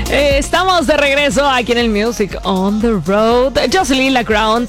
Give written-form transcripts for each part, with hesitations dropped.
Estamos de regreso aquí en el Music on the Road. Jocelyn La Crown,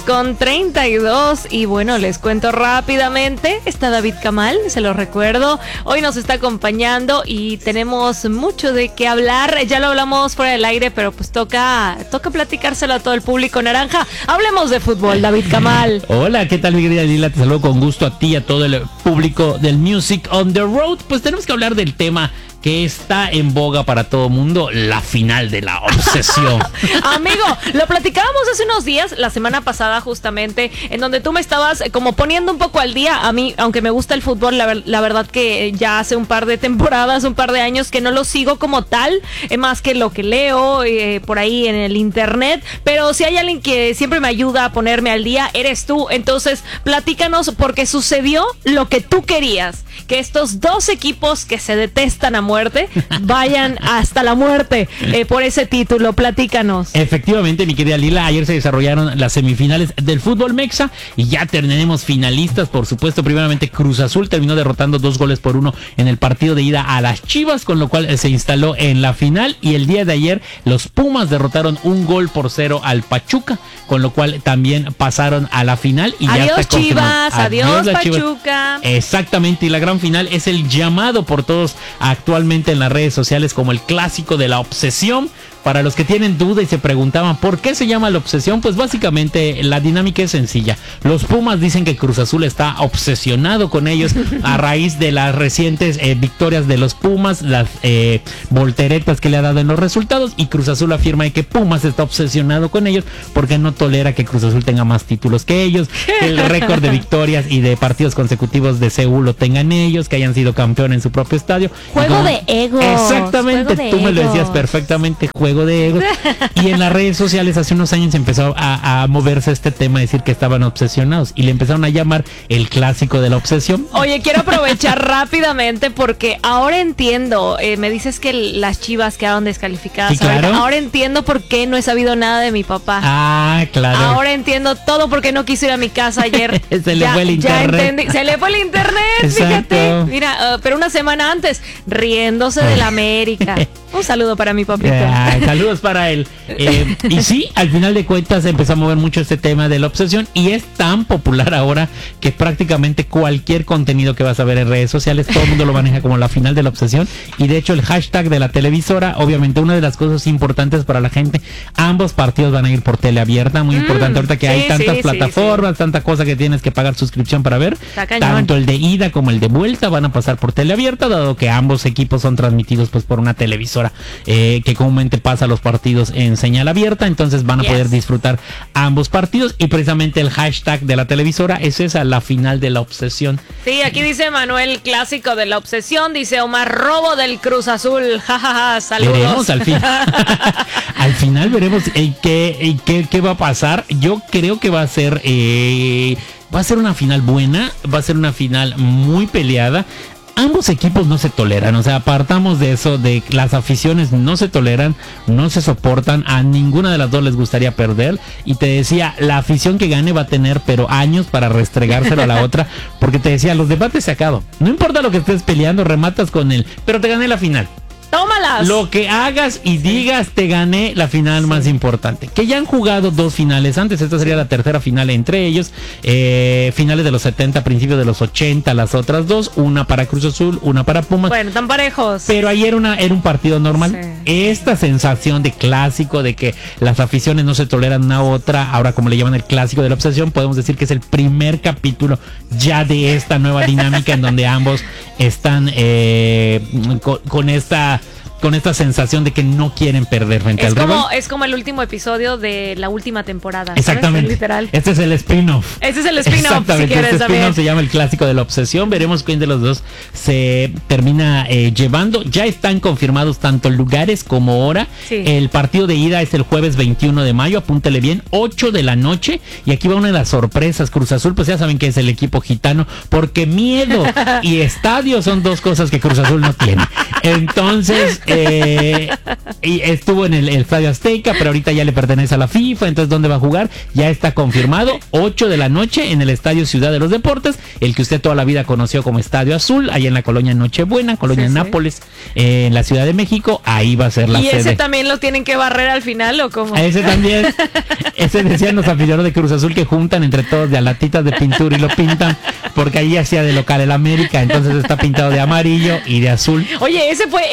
3:32. Y bueno, les cuento rápidamente. Está David Kamal, se lo recuerdo. Hoy nos está acompañando y tenemos mucho de qué hablar. Ya lo hablamos fuera del aire, pero pues toca platicárselo a todo el público naranja. Hablemos de fútbol, David Kamal. Hola, ¿qué tal, mi querida Lila? Te saludo con gusto a ti y a todo el público del Music on the Road. Pues tenemos que hablar del tema que está en boga para todo mundo, la final de la obsesión. Amigo, lo platicábamos hace unos días, la semana pasada justamente, en donde tú me estabas como poniendo un poco al día. A mí, aunque me gusta el fútbol, la verdad que ya hace un par de temporadas, un par de años que no lo sigo como tal, más que lo que leo por ahí en el internet. Pero si hay alguien que siempre me ayuda a ponerme al día, eres tú. Entonces, platícanos, porque sucedió lo que tú querías, que estos dos equipos que se detestan a muerte vayan hasta la muerte por ese título. Platícanos. Efectivamente, mi querida Lila, ayer se desarrollaron las semifinales del fútbol mexa y ya tenemos finalistas, por supuesto. Primeramente, Cruz Azul terminó derrotando 2-1 en el partido de ida a las Chivas, con lo cual se instaló en la final. Y el día de ayer los Pumas derrotaron 1-0 al Pachuca, con lo cual también pasaron a la final. Y adiós, ya está Chivas, adiós Pachuca. Chivas. Exactamente, y la gran final es el llamado por todos actualmente en las redes sociales como el clásico de la obsesión. Para los que tienen duda y se preguntaban por qué se llama la obsesión, pues básicamente la dinámica es sencilla. Los Pumas dicen que Cruz Azul está obsesionado con ellos a raíz de las recientes victorias de los Pumas, las volteretas que le ha dado en los resultados, y Cruz Azul afirma que Pumas está obsesionado con ellos porque no tolera que Cruz Azul tenga más títulos que ellos, que el récord de victorias y de partidos consecutivos de Seúl lo tengan ellos, que hayan sido campeón en su propio estadio. Juego de egos. Exactamente, tú me lo decías perfectamente, juego de egos. Y en las redes sociales hace unos años empezó a moverse este tema, decir que estaban obsesionados y le empezaron a llamar el clásico de la obsesión. Oye, quiero aprovechar rápidamente porque ahora entiendo, me dices que las Chivas quedaron descalificadas. Sí, claro. Ahora entiendo por qué no he sabido nada de mi papá. Ah, claro. Ahora entiendo todo porque no quiso ir a mi casa ayer. Se le fue el internet. Ya entendí. Se le fue el internet, exacto. Fíjate. Mira, pero una semana antes, riéndose de la América. Un saludo para mi papito. Saludos para él. Y sí, al final de cuentas empezó a mover mucho este tema de la obsesión y es tan popular ahora que prácticamente cualquier contenido que vas a ver en redes sociales, todo el mundo lo maneja como la final de la obsesión. Y de hecho el hashtag de la televisora, obviamente una de las cosas importantes para la gente, ambos partidos van a ir por tele abierta, muy importante ahorita que hay tantas plataformas, tanta cosa que tienes que pagar suscripción para ver. Tanto el de ida como el de vuelta van a pasar por tele abierta, dado que ambos equipos son transmitidos pues por una televisora que comúnmente pasa los partidos en señal abierta, entonces van a poder disfrutar ambos partidos. Y precisamente el hashtag de la televisora es esa, la final de la obsesión. Sí, aquí dice Manuel, clásico de la obsesión, dice Omar, robo del Cruz Azul, jajaja, saludos. Veremos al final. Al final veremos qué va a pasar. Yo creo que va a ser una final buena, va a ser una final muy peleada. Ambos equipos no se toleran, o sea, apartamos de eso, de las aficiones no se toleran, no se soportan, a ninguna de las dos les gustaría perder. Y te decía, la afición que gane va a tener pero años para restregárselo a la otra, porque te decía, los debates se acaban, no importa lo que estés peleando, rematas con él, pero te gané la final. tómalas. Lo que hagas y digas, te gané la final más importante. Que ya han jugado dos finales antes, esta sería la tercera final entre ellos. Finales de los 70, principios de los 80, las otras dos. Una para Cruz Azul, una para Pumas. Bueno, tan parejos. Pero ayer era un partido normal. Sí. Esta sensación de clásico, de que las aficiones no se toleran una a otra, ahora como le llaman el clásico de la obsesión, podemos decir que es el primer capítulo ya de esta nueva dinámica en donde ambos están con esta sensación de que no quieren perder frente al rival. Es como el último episodio de la última temporada. Exactamente. Literal. Este es el spin-off. Ese es el spin-off. Exactamente. Si quieres este spin-off se llama el clásico de la obsesión. Veremos quién de los dos se termina llevando. Ya están confirmados tanto lugares como hora. Sí. El partido de ida es el jueves 21 de mayo. Apúntele bien, 8 de la noche. Y aquí va una de las sorpresas. Cruz Azul, pues ya saben que es el equipo gitano, porque miedo y estadio son dos cosas que Cruz Azul no tiene. Entonces, y estuvo en el Estadio Azteca, pero ahorita ya le pertenece a la FIFA. Entonces, ¿dónde va a jugar? Ya está confirmado, 8 de la noche en el Estadio Ciudad de los Deportes, el que usted toda la vida conoció como Estadio Azul, ahí en la colonia Nochebuena, colonia Nápoles, en la Ciudad de México. Ahí va a ser la sede. ¿Y ese también lo tienen que barrer al final o cómo? Ese también. Ese decían los aficionados de Cruz Azul que juntan entre todos de a latitas de pintura y lo pintan, porque ahí hacía de local el América, entonces está pintado de amarillo y de azul. Oye, ese fue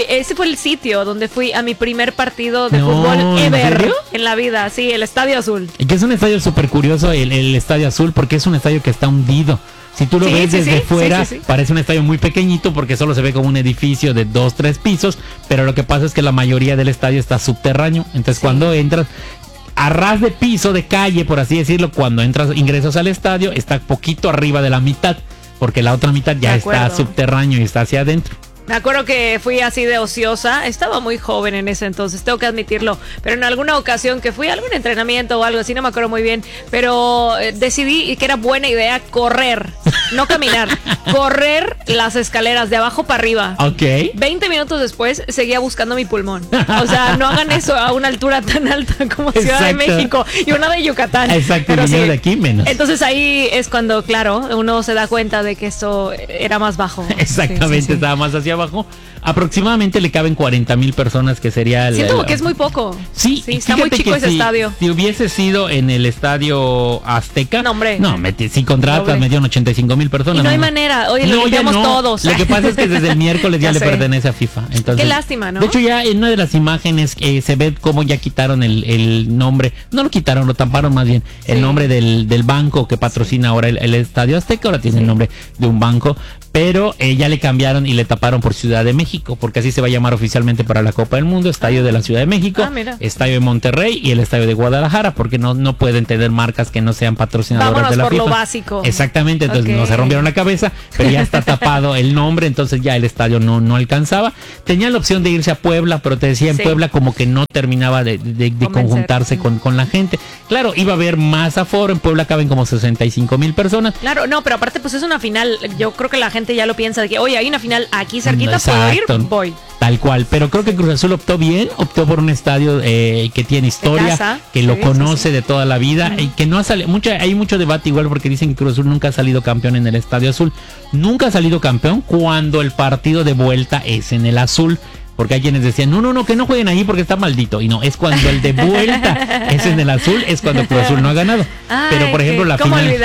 el sitio donde fui a mi primer partido de fútbol ever en la vida, sí, el Estadio Azul. Y que es un estadio súper curioso, el Estadio Azul, porque es un estadio que está hundido. Si tú lo ves desde fuera, parece un estadio muy pequeñito porque solo se ve como un edificio de 2-3 pisos, pero lo que pasa es que la mayoría del estadio está subterráneo. Entonces cuando entras a ras de piso, de calle, por así decirlo, cuando ingresas al estadio, está poquito arriba de la mitad, porque la otra mitad ya está subterráneo y está hacia adentro. Me acuerdo que fui así de ociosa, estaba muy joven en ese entonces, tengo que admitirlo, pero en alguna ocasión que fui a algún entrenamiento o algo así, no me acuerdo muy bien, pero decidí que era buena idea correr, no caminar, correr las escaleras de abajo para arriba. Ok. 20 minutos después seguía buscando mi pulmón. O sea, no hagan eso a una altura tan alta como Ciudad de México y una de Yucatán. Exacto, pero de aquí menos. Entonces ahí es cuando, claro, uno se da cuenta de que esto era más bajo. Exactamente, estaba más hacia abajo. Aproximadamente le caben 40,000 personas, que sería siento que es muy poco. Sí, está muy chico ese estadio. Si hubiese sido en el Estadio Azteca, no, hombre, si contratas, metieron 85,000 personas. Y no hay manera. Oye, lo limpiamos todos. Lo que pasa es que desde el miércoles ya le pertenece a FIFA. Entonces, qué lástima, ¿no? De hecho, ya en una de las imágenes se ve cómo ya quitaron el nombre. No lo quitaron, lo taparon más bien. El nombre del banco que patrocina ahora el Estadio Azteca. Ahora tiene el nombre de un banco. Pero ya le cambiaron y le taparon por Ciudad de México, porque así se va a llamar oficialmente para la Copa del Mundo: Estadio de la Ciudad de México, Estadio de Monterrey y el Estadio de Guadalajara, porque no pueden tener marcas que no sean patrocinadoras de la FIFA. Lo básico. Exactamente, entonces no se rompieron la cabeza, pero ya está tapado el nombre, entonces ya el estadio no alcanzaba. Tenían la opción de irse a Puebla, pero te decía, en Puebla como que no terminaba de conjuntarse con la gente. Claro, iba a haber más aforo, en Puebla caben como 65,000 personas. Claro, no, pero aparte pues es una final, yo creo que la gente ya lo piensa de que, oye, hay una final aquí cerquita, puedo ir, voy. Tal cual, pero creo que Cruz Azul optó por un estadio que tiene historia, que lo conoce de toda la vida, y que no ha salido, hay mucho debate igual, porque dicen que Cruz Azul nunca ha salido campeón en el Estadio Azul. Nunca ha salido campeón cuando el partido de vuelta es en el azul. Porque hay quienes decían, no, que no jueguen ahí porque está maldito. Y no, es cuando el de vuelta es en el azul, es cuando Cruz Azul no ha ganado. Ay, pero por ejemplo la final,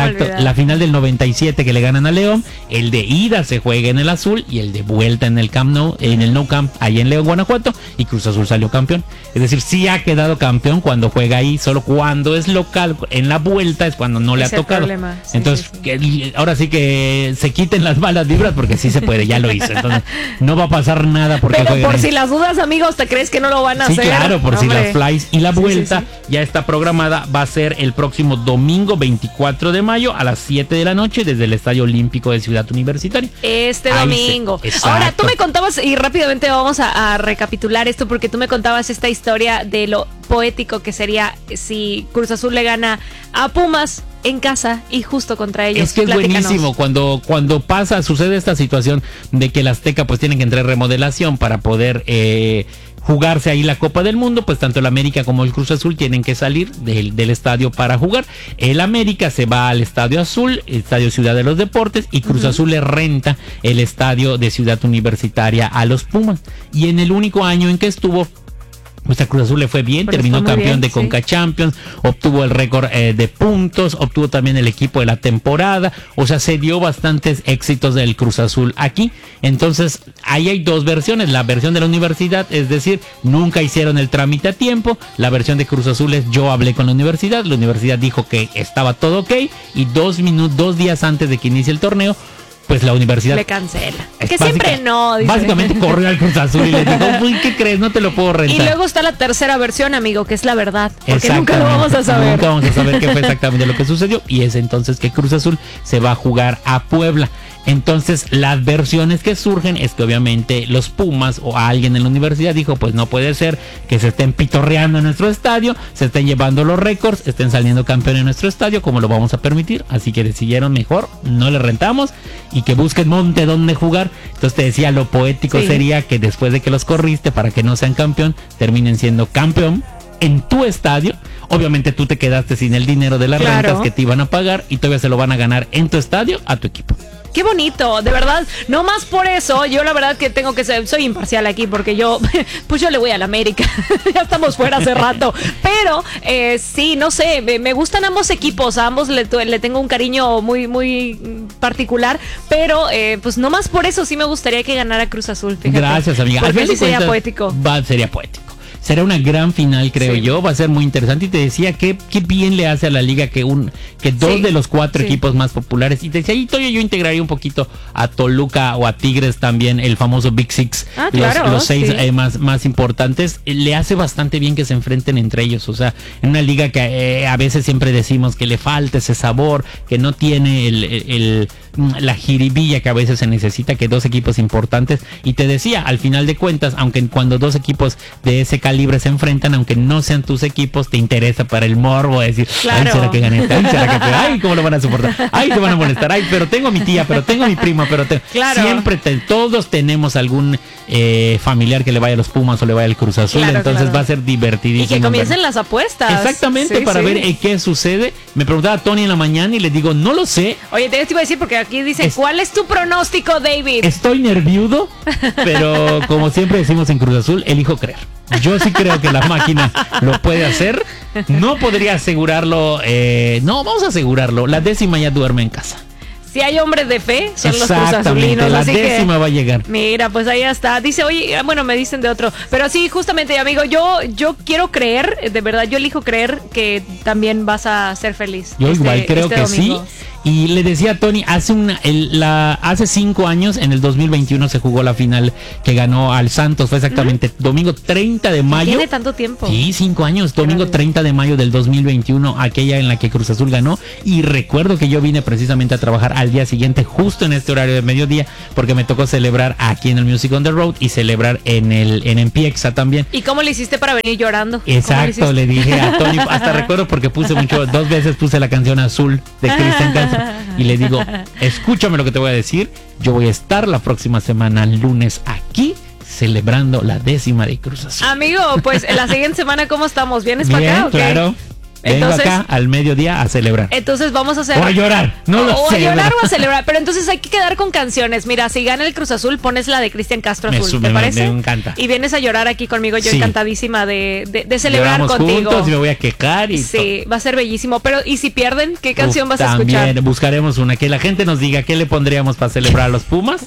la final del 97 que le ganan a León, el de ida se juega en el azul y el de vuelta en el Camp Nou, en el Nou Camp, ahí en León, Guanajuato, y Cruz Azul salió campeón. Es decir, sí ha quedado campeón cuando juega ahí, solo cuando es local, en la vuelta es cuando no le ha tocado. Entonces, ahora sí que se quiten las malas vibras, porque sí se puede, ya lo hizo. Entonces, no va a pasar nada porque pero por si las dudas, amigos, ¿te crees que no lo van a hacer? Sí, claro, por si las flies. Y la vuelta ya está programada, va a ser el próximo domingo 24 de mayo a las 7 de la noche desde el Estadio Olímpico de Ciudad Universitaria. Domingo. Ahora, tú me contabas, y rápidamente vamos a recapitular esto, porque tú me contabas esta historia de lo poético que sería si Cruz Azul le gana a Pumas en casa y justo contra ellos. Es que es buenísimo cuando sucede esta situación de que el Azteca pues tiene que entrar en remodelación para poder jugarse ahí la Copa del Mundo. Pues tanto el América como el Cruz Azul tienen que salir del estadio para jugar. El América se va al Estadio Azul, el Estadio Ciudad de los Deportes, y Cruz Azul le renta el estadio de Ciudad Universitaria a los Pumas. Y en el único año en que estuvo, pues a Cruz Azul le fue bien, terminó campeón de Conca Champions, obtuvo el récord de puntos, obtuvo también el equipo de la temporada. O sea, se dio bastantes éxitos del Cruz Azul aquí. Entonces, ahí hay dos versiones: la versión de la universidad, es decir, nunca hicieron el trámite a tiempo. La versión de Cruz Azul es: yo hablé con la universidad dijo que estaba todo ok, y 2 días antes de que inicie el torneo, pues la universidad le cancela. Que siempre no, dice. Básicamente corrió al Cruz Azul y le dijo, ¿qué crees? No te lo puedo rentar. Y luego está la tercera versión, amigo, que es la verdad, porque nunca lo vamos a saber. Nunca vamos a saber qué fue exactamente lo que sucedió, y es entonces que Cruz Azul se va a jugar a Puebla. Entonces las versiones que surgen es que obviamente los Pumas o alguien en la universidad dijo, pues no puede ser que se estén pitorreando en nuestro estadio, se estén llevando los récords, estén saliendo campeones en nuestro estadio, ¿cómo lo vamos a permitir? Así que decidieron mejor, no le rentamos y que busquen monte donde jugar. Entonces te decía, lo poético sería que después de que los corriste para que no sean campeón, terminen siendo campeón en tu estadio. Obviamente tú te quedaste sin el dinero de las rentas que te iban a pagar y todavía se lo van a ganar en tu estadio a tu equipo. Qué bonito, de verdad, no más por eso, yo la verdad que tengo que ser, soy imparcial aquí porque yo le voy a la América, ya estamos fuera hace rato, pero sí, no sé, me gustan ambos equipos, a ambos le tengo un cariño muy, muy particular, pero pues no más por eso sí me gustaría que ganara Cruz Azul, fíjate. Gracias, amiga. Porque sí sería poético. Sería poético. Será una gran final, creo yo. Va a ser muy interesante. Y te decía que bien le hace a la liga que dos de los 4 equipos más populares. Y te decía, y todavía yo integraría un poquito a Toluca o a Tigres también, el famoso Big Six. Los 6 más importantes. Le hace bastante bien que se enfrenten entre ellos. O sea, en una liga que a veces siempre decimos que le falta ese sabor, que no tiene la jiribilla que a veces se necesita, que 2 equipos importantes. Y te decía, al final de cuentas, aunque cuando 2 equipos de ese calibre se enfrentan, aunque no sean tus equipos, te interesa para el morbo, decir, ay, será que gané, ay, será que ay, cómo lo van a soportar, ay, te van a molestar, ay, pero tengo mi tía, pero tengo mi prima, pero siempre todos tenemos algún familiar que le vaya a los Pumas o le vaya al Cruz Azul, entonces va a ser divertidísimo. Y que comiencen las apuestas. Exactamente, para ver qué sucede. Me preguntaba Tony en la mañana y le digo, no lo sé. Oye, te iba a decir porque aquí dice, ¿cuál es tu pronóstico, David? Estoy nerviudo, pero como siempre decimos en Cruz Azul, elijo creer. Yo sí creo que la máquina lo puede hacer. No podría asegurarlo. No, vamos a asegurarlo. La 10ª ya duerme en casa. Si hay hombres de fe, son los cruzazulinos. La 10ª va a llegar. Mira, pues ahí está. Dice, oye, bueno, me dicen de otro. Pero sí, justamente, amigo, yo quiero creer, de verdad, yo elijo creer que también vas a ser feliz. Yo igual creo que domingo. Sí. Y le decía a Tony, hace 5 años, en el 2021, se jugó la final que ganó al Santos. Fue exactamente domingo 30 de mayo. ¿Tiene tanto tiempo? Sí, 5 años. Domingo 30 de mayo del 2021, aquella en la que Cruz Azul ganó. Y recuerdo que yo vine precisamente a trabajar al día siguiente, justo en este horario de mediodía, porque me tocó celebrar aquí en el Music on the Road y celebrar en Empieksa también. ¿Y cómo le hiciste para venir llorando? Exacto, le dije a Tony, hasta recuerdo porque puse 2 veces puse la canción Azul de Cristian Castro. Y le digo, escúchame lo que te voy a decir. Yo voy a estar la próxima semana, lunes, aquí celebrando la 10ª de Cruz Azul. Amigo, pues la siguiente semana, ¿cómo estamos? ¿Vienes para acá? Okay. Claro. Vengo acá al mediodía a celebrar. Entonces vamos a hacer... O a llorar, no lo sé. O a llorar o a celebrar, pero entonces hay que quedar con canciones. Mira, si gana el Cruz Azul, pones la de Cristian Castro Azul, ¿te parece? Me encanta. Y vienes a llorar aquí conmigo, yo encantadísima de celebrar Lloramos contigo. Juntos y me voy a quejar y sí, va a ser bellísimo. Pero, ¿y si pierden? ¿Qué canción vas a escuchar? También buscaremos una, que la gente nos diga qué le pondríamos para celebrar a los Pumas.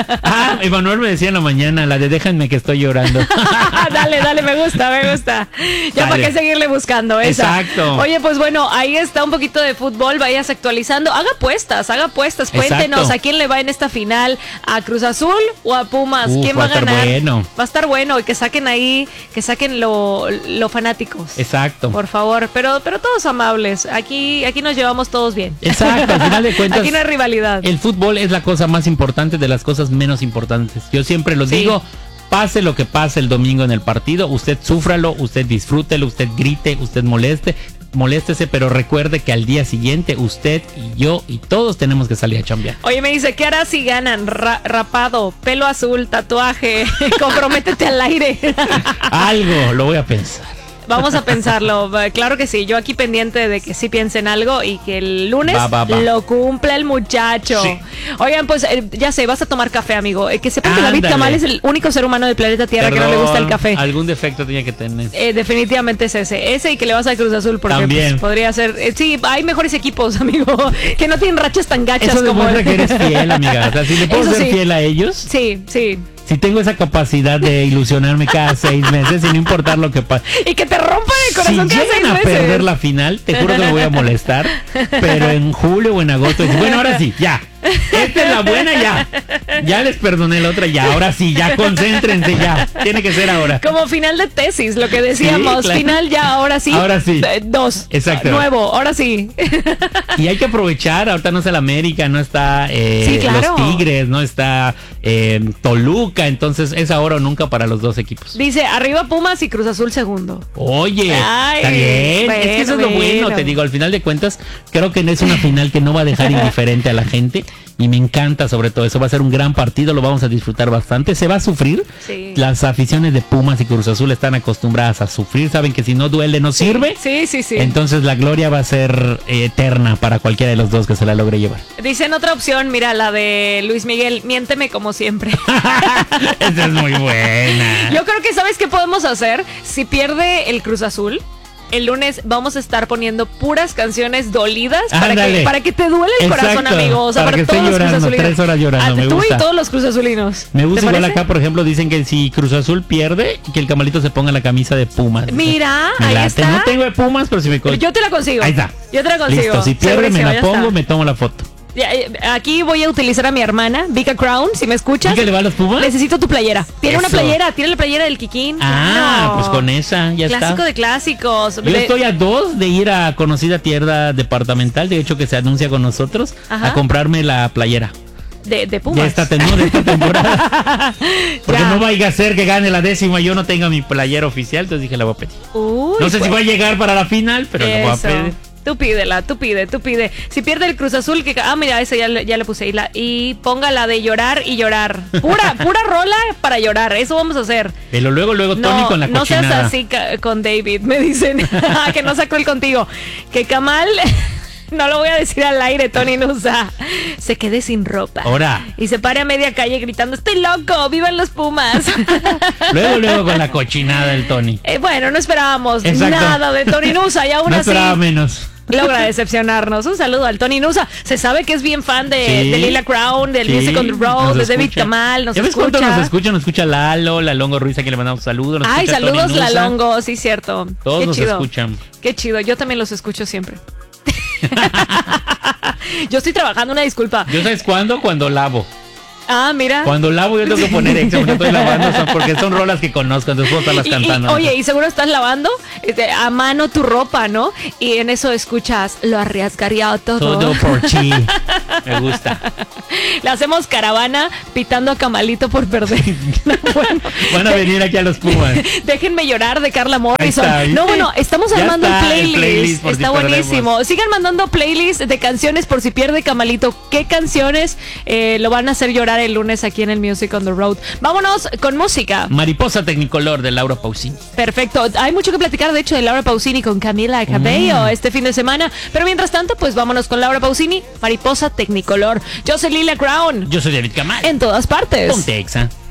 Emanuel me decía en la mañana, la de Déjenme que estoy llorando. Dale, me gusta. Ya para qué seguirle buscando esa. Exacto. Oye, pues bueno, ahí está un poquito de fútbol, vayas actualizando, haga apuestas, cuéntenos a quién le va en esta final, a Cruz Azul o a Pumas, quién va a ganar. Bueno. Va a estar bueno y que saquen lo fanáticos. Exacto. Por favor, pero todos amables, aquí nos llevamos todos bien. Exacto, al final de cuentas. Aquí no hay rivalidad. El fútbol es la cosa más importante de las cosas menos importantes. Yo siempre los digo. Pase lo que pase el domingo en el partido, usted súfralo, usted disfrútelo, usted grite, usted moléstese, pero recuerde que al día siguiente usted y yo y todos tenemos que salir a chambear. Oye, me dice, ¿qué harás si ganan? Rapado, pelo azul, tatuaje, comprométete al aire. Algo, lo voy a pensar. Vamos a pensarlo, claro que sí. Yo aquí pendiente de que sí piensen algo y que el lunes lo cumpla el muchacho. Sí. Oigan, pues ya sé, vas a tomar café, amigo. Que sepan que David Tamal es el único ser humano del planeta Tierra que no le gusta el café. Algún defecto tenía que tener. Definitivamente es ese y que le vas a Cruz Azul porque pues, podría ser. Sí, hay mejores equipos, amigo, que no tienen rachas tan gachas. Eso como demuestra que eres fiel, amiga. O sea, si le puedo ser fiel a ellos. Sí. Si tengo esa capacidad de ilusionarme cada 6 meses, sin importar lo que pase. Y que te rompan el corazón cada 6 meses. Si llegan a perder la final, te juro que me voy a molestar. Pero en julio o en agosto, bueno, ahora sí, ya. Esta es la buena ya. Ya les perdoné la otra ya. Ahora sí, ya concéntrense ya. Tiene que ser ahora. Como final de tesis, lo que decíamos. Sí, claro. Final ya, ahora sí. Ahora sí. 2. Exacto. Nuevo, ahora sí. Y hay que aprovechar. Ahorita no está el América, no está Sí, claro. los Tigres, no está Toluca. Entonces es ahora o nunca para los dos equipos. Dice, arriba Pumas y Cruz Azul segundo. Oye, Ay, está bien. bueno, Es que eso es lo bueno, te digo. Al final de cuentas, creo que es una final que no va a dejar indiferente a la gente. Y me encanta sobre todo eso. Va a ser un gran partido, lo vamos a disfrutar bastante. Se va a sufrir. Sí. Las aficiones de Pumas y Cruz Azul están acostumbradas a sufrir. Saben que si no duele, no sirve. Sí. Entonces la gloria va a ser eterna para cualquiera de los dos que se la logre llevar. Dicen otra opción, mira, la de Luis Miguel, miénteme como siempre. Esa es muy buena. Yo creo que, ¿sabes qué podemos hacer? Si pierde el Cruz Azul, el lunes vamos a estar poniendo puras canciones dolidas para que te duele el corazón, amigo. O sea, para que todos esté los llorando, Cruz Azulinos. 3 horas llorando, me Tú gusta. y todos los Cruz Azulinos. Me gusta ¿Te igual parece? acá, por ejemplo, dicen que si Cruz Azul pierde, que el camalito se ponga la camisa de Pumas. Mira, Me ahí late. está. No tengo de Pumas, pero si me... Yo te la consigo. Ahí está. Yo te la consigo. Listo, si pierde me Segurísimo, la ya pongo, está. me tomo la foto. Ya, aquí voy a utilizar a mi hermana, Vika Crown, si me escuchas. ¿Y que le va a los Pumas? Necesito tu playera. Tiene una Eso. playera, tiene la playera del Kikín. Ah, Claro. pues con esa ya Clásico está. de clásicos. Yo estoy a 2 de ir a conocida tienda departamental, de hecho que se anuncia con nosotros, Ajá. a comprarme la playera. De Pumas. De esta temporada. Porque Ya. no vaya a ser que gane la 10ª y yo no tenga mi playera oficial, entonces dije la voy a pedir. Uy, No sé si pues. va a llegar para la final, pero la voy a Eso. pedir. Tú pídela, tú pide. Si pierde el Cruz Azul, mira, esa ya le puse. Y ponga la de llorar y llorar. Pura rola para llorar. Eso vamos a hacer. Pero luego Tony con la no cochinada. seas así con David, me dicen. Que no sacó el contigo. Que Kamal, no lo voy a decir al aire, Tony Nusa, se quede sin ropa. Ahora. Y se pare a media calle gritando, estoy loco, vivan los Pumas. Luego con la cochinada del Tony. Bueno, no esperábamos Exacto. nada de Tony Nusa y aún No así esperaba menos. logra decepcionarnos. Un saludo al Tony Nusa. Se sabe que es bien fan de Lila Crown, del Sí, Music on the Road, nos de David escucha. Kamal. Nos ¿Ya ves cuánto escucha. nos escucha Lalo, la Longo Ruiz, a quien le mandamos saludos? Nos Ay, escucha Tony saludos Nusa. Lalongo, sí, cierto. Todos Qué nos chido. escuchan. Qué chido, yo también los escucho siempre. Yo estoy trabajando, una disculpa. ¿Yo sabes cuándo? Cuando lavo. Ah, mira. Cuando lavo yo tengo que poner extra porque estoy lavando, porque son rolas que conozco, entonces puedo estarlas cantando. Oye, y seguro estás lavando a mano tu ropa, ¿no? Y en eso escuchas, lo arriesgaría todo. Todo por ti. Me gusta. Le hacemos caravana pitando a Camalito por perder. Bueno, Van a venir aquí a los Pumas. déjenme llorar de Carla Ahí Morrison. está, ¿viste? No, bueno, estamos Ya armando está el el playlist por Está si buenísimo. perdemos. Sigan mandando playlists de canciones por si pierde Camalito. ¿Qué canciones lo van a hacer llorar el lunes aquí en el Music on the Road? Vámonos con música. Mariposa Tecnicolor de Laura Pausini. Perfecto. Hay mucho que platicar, de hecho, de Laura Pausini con Camila Cabello este fin de semana. Pero mientras tanto, pues vámonos con Laura Pausini, Mariposa Tecnicolor. Yo soy Lila Crown. Yo soy David Kamal. En todas partes. Ponte Exa.